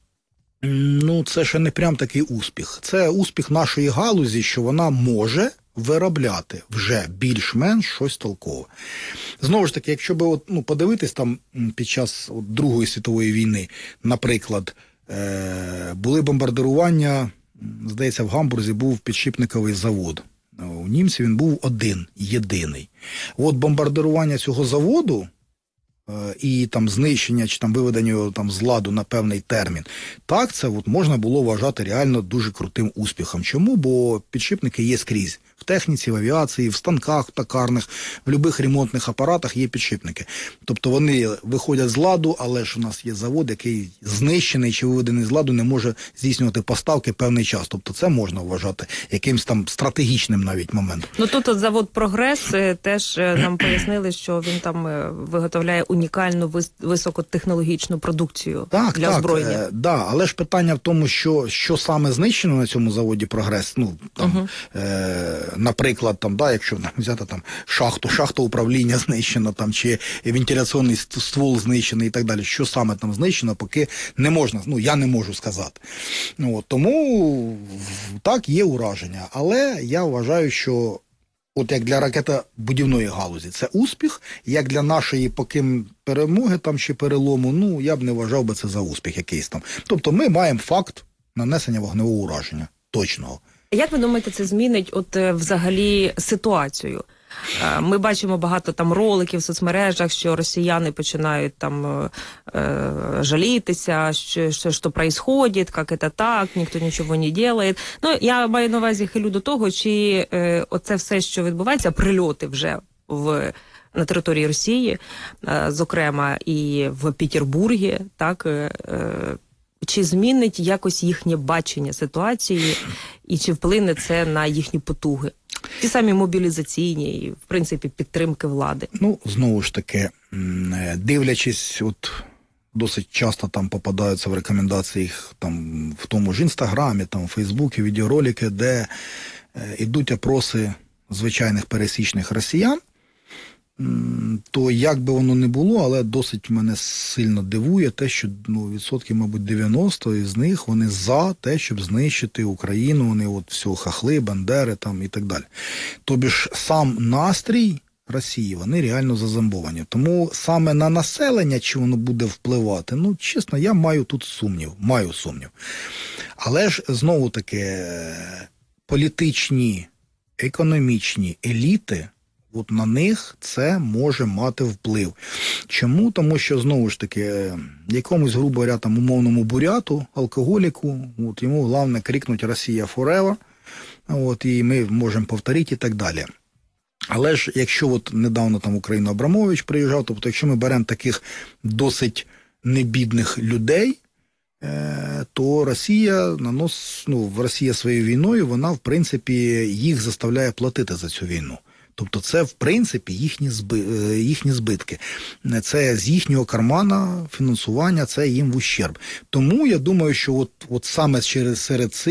Speaker 16: це ще не прям такий успіх. Це успіх нашої галузі, що вона може виробляти вже більш-менш щось толкове. Знову ж таки, якщо би подивитись там під час Другої світової війни, наприклад, були бомбардирування, здається, в Гамбурзі був підшипниковий завод. У німців він був один, єдиний. От бомбардирування цього заводу і там знищення чи там виведення його там з ладу на певний термін, так, це можна було вважати реально дуже крутим успіхом. Чому? Бо підшипники є скрізь. В техніці, в авіації, в станках, в токарних, в будь-яких ремонтних апаратах є підшипники. Тобто вони виходять з ладу, але ж у нас є завод, який знищений чи виведений з ладу, не може здійснювати поставки певний час. Тобто це можна вважати якимось там стратегічним навіть моментом.
Speaker 15: Тут завод «Прогрес» теж нам пояснили, що він там виготовляє унікальну високотехнологічну продукцію для озброєння.
Speaker 16: Так, але ж питання в тому, що саме знищено на цьому заводі «Прогрес». Наприклад, якщо взяти там шахту управління знищено, там, чи вентиляційний ствол знищений і так далі, що саме там знищено, поки не можна, я не можу сказати. Тому так, є ураження, але я вважаю, що як для ракетобудівної галузі це успіх, як для нашої поки перемоги там чи перелому, я б не вважав би це за успіх якийсь там. Тобто ми маємо факт нанесення вогневого ураження точного.
Speaker 15: Як ви думаєте, це змінить взагалі ситуацію? Ми бачимо багато там роликів в соцмережах, що росіяни починають там жалітися, що происходит, як це так, ніхто нічого не робить. Я маю на увазі, хилю до того, чи оце все, що відбувається, прильоти вже на території Росії, зокрема і в Петербургі, так, чи змінить якось їхнє бачення ситуації і чи вплине це на їхні потуги? Ті самі мобілізаційні і, в принципі, підтримки влади.
Speaker 16: Знову ж таки, дивлячись, досить часто там попадаються в рекомендаціях там в тому ж Інстаграмі, там в Фейсбуці відеоролики, де йдуть опроси звичайних пересічних росіян, то як би воно не було, але досить мене сильно дивує те, що відсотків, мабуть, 90 із них вони за те, щоб знищити Україну, вони все, хахли, бандери там і так далі. Тобі ж сам настрій Росії, вони реально зазомбовані. Тому саме на населення, чи воно буде впливати, чесно, я маю тут сумнів. Але ж, знову таки, політичні, економічні еліти, на них це може мати вплив. Чому? Тому що, знову ж таки, якомусь, грубо говоря, там умовному буряту, алкоголіку, йому головне крикнути «Росія forever», і ми можемо повторити і так далі. Але ж, якщо недавно там в Україну Абрамович приїжджав, тобто якщо ми беремо таких досить небідних людей, то Росія Росія своєю війною, вона, в принципі, їх заставляє платити за цю війну. Тобто це, в принципі, їхні збитки. Це з їхнього кармана фінансування, це їм в ущерб. Тому я думаю, що от саме серед цих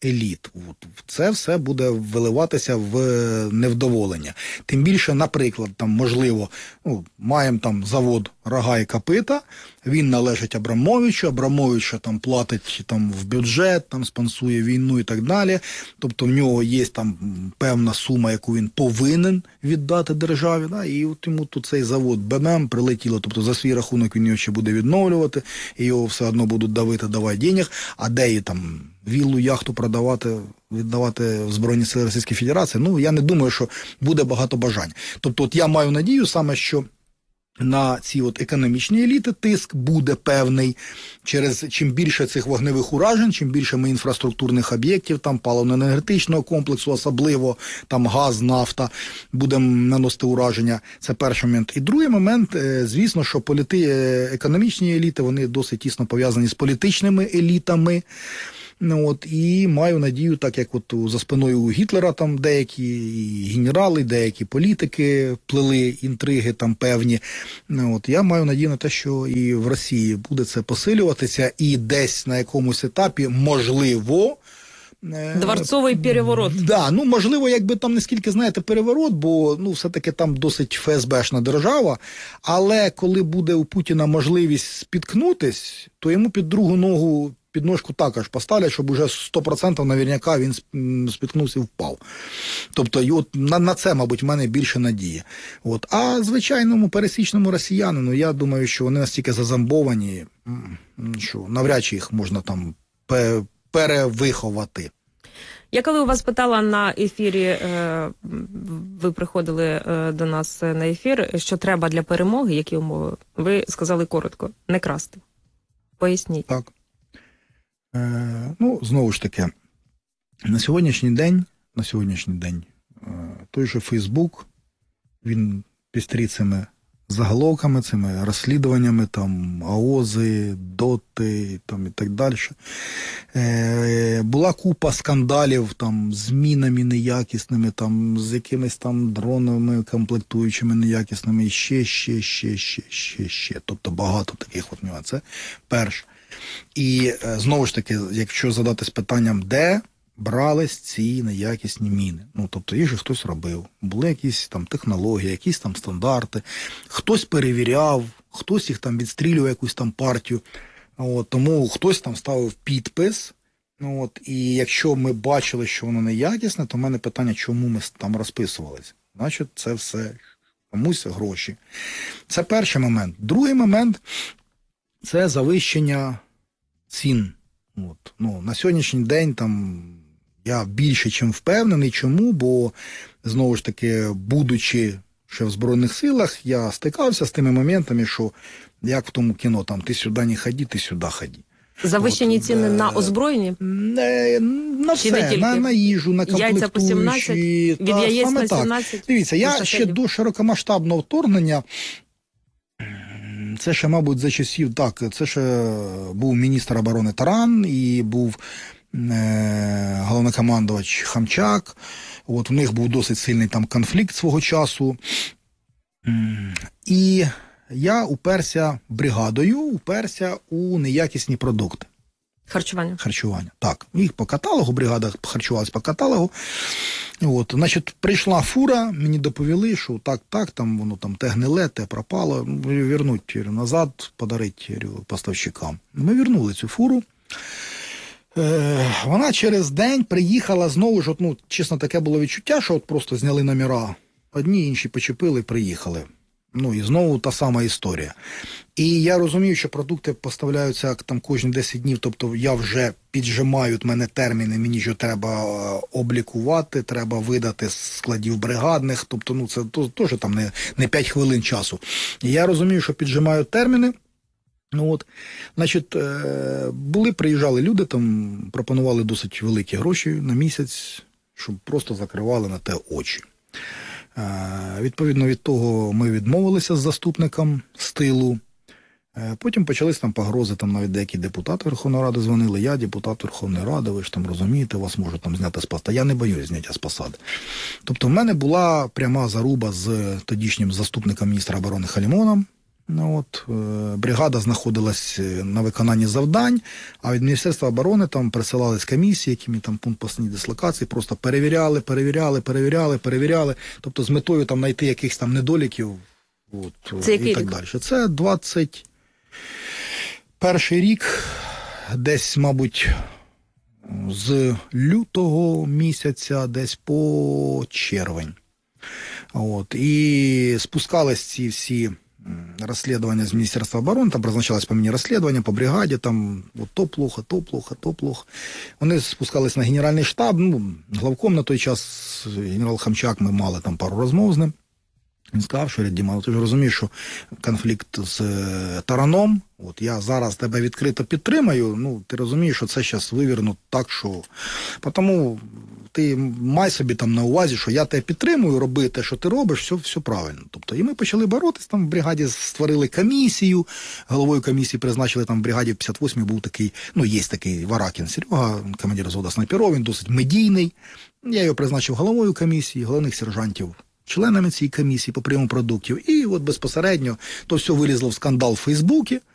Speaker 16: еліт. Це все буде виливатися в невдоволення. Тим більше, наприклад, там, можливо, маємо там завод «Рога і копита», він належить Абрамовичу, Абрамович там платить там в бюджет, там спонсує війну і так далі. Тобто в нього є там певна сума, яку він повинен віддати державі, да? І от йому тут цей завод БММ прилетіло, тобто за свій рахунок він його ще буде відновлювати, і його все одно будуть давити, давай денег, а де і там віллу, яхту продавати, віддавати в Збройні Сили Російської Федерації, я не думаю, що буде багато бажань. Тобто от я маю надію саме, що на ці от економічні еліти тиск буде певний через чим більше цих вогневих уражень, чим більше ми інфраструктурних об'єктів, там паливно-енергетичного комплексу, особливо там газ, нафта, будемо наносити ураження. Це перший момент. І другий момент, звісно, що економічні еліти, вони досить тісно пов'язані з політичними елітами. І маю надію, так як от за спиною у Гітлера там деякі генерали, деякі політики плели інтриги там певні. Я маю надію на те, що і в Росії буде це посилюватися, і десь на якомусь етапі, можливо,
Speaker 15: дворцовий переворот.
Speaker 16: Да, можливо, якби там не скільки, знаєте, переворот, бо, все-таки там досить ФСБшна держава, але коли буде у Путіна можливість спіткнутись, то йому під другу ногу підножку також поставлять, щоб уже 100% наверняка він спіткнувся і впав. Тобто на це, мабуть, в мене більше надії. А звичайному пересічному росіянину, я думаю, що вони настільки зазомбовані, що навряд чи їх можна там перевиховати.
Speaker 15: Я коли у вас питала на ефірі, ви приходили до нас на ефір, що треба для перемоги, які умови, ви сказали коротко, не красти. Поясніть.
Speaker 16: Так. Знову ж таки, на сьогоднішній день той же Фейсбук, він пестрить цими заголовками, цими розслідуваннями, там, АОЗи, ДОТи, там, і так далі. Була купа скандалів там, з мінами неякісними, там, з якимись там дронами, комплектуючими неякісними, і ще. Тобто багато таких нюансів. Це перше. І знову ж таки, якщо задатись питанням, де брались ці неякісні міни? Тобто їх же хтось робив, були якісь там технології, якісь там стандарти, хтось перевіряв, хтось їх там відстрілював, якусь там партію, тому хтось там ставив підпис, і якщо ми бачили, що воно неякісне, то в мене питання, чому ми там розписувалися? Значить, це все комусь гроші. Це перший момент. Другий момент – це завищення цін. На сьогоднішній день там я більше чим впевнений. Чому? Бо, знову ж таки, будучи ще в Збройних силах, я стикався з тими моментами, що як в тому кіно, там, ти сюди не ходи, ти сюди ходи.
Speaker 15: Завищені ціни на озброєння?
Speaker 16: На все, на їжу, на комплектуючі.
Speaker 15: Яйця по 17, від яєць на 17.
Speaker 16: Дивіться, я ще до широкомасштабного вторгнення, це ще, мабуть, за часів, це ще був міністр оборони Таран і був головнокомандувач Хамчак. У них був досить сильний там конфлікт свого часу. І я уперся бригадою, у неякісні продукти.
Speaker 15: Харчування.
Speaker 16: Так. Їх по каталогу, бригада харчувалась по каталогу. Значить, прийшла фура, мені доповіли, що так, там воно там те гниле, те пропало, вернуть назад, подарить поставщикам. Ми вернули цю фуру. Вона через день приїхала знову ж, чесно, таке було відчуття, що просто зняли номера. Одні, інші почепили, приїхали. І знову та сама історія. І я розумію, що продукти поставляються там кожні 10 днів, тобто я вже піджимають мене терміни, мені що треба облікувати, треба видати з складів бригадних, тобто це теж там не 5 хвилин часу. І я розумію, що піджимають терміни. Значить, приїжджали люди, там пропонували досить великі гроші на місяць, щоб просто закривали на те очі. Відповідно від того ми відмовилися з заступником з тилу. Потім почались там погрози, там навіть деякі депутати Верховної Ради дзвонили. Я депутат Верховної Ради, ви ж там розумієте, вас можуть там зняти з посади. Я не боюсь зняття з посади. Тобто в мене була пряма заруба з тодішнім заступником міністра оборони Халімоном. Бригада знаходилась на виконанні завдань, а від Міністерства оборони там присилались комісії, якими там пункт постійної дислокації, просто перевіряли, тобто з метою там знайти якихось там недоліків
Speaker 15: Це
Speaker 16: і так далі. Це 21 рік, десь, мабуть, з лютого місяця, десь по червень. І спускались ці всі розслідування з Міністерства оборони, там призначалось по мені розслідування, по бригаді, там то плохо. Вони спускались на Генеральний штаб, главком на той час, генерал Хамчак, ми мали там пару розмов з ним. Він сказав, що Діма, ти ж розумієш, що конфлікт з Тараном, я зараз тебе відкрито підтримаю, ти розумієш, що це зараз вивернуть так, що... Тому ти май собі там на увазі, що я тебе підтримую, роби те, що ти робиш, все правильно. Тобто, і ми почали боротись, там в бригаді створили комісію, головою комісії призначили там в бригаді 58-й був такий, є такий Варакін Серега, командир взводу снайперов, він досить медійний. Я його призначив головою комісії, головних сержантів членами цієї комісії по прийому продуктів. І безпосередньо то все вилізло в скандал в Фейсбуці.